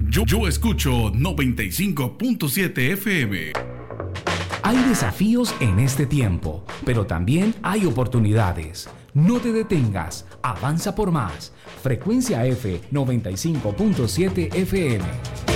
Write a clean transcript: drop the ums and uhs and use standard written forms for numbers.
Yo escucho 95.7 FM. Hay desafíos en este tiempo, pero también hay oportunidades. No te detengas, avanza por más. Frecuencia F 95.7 FM.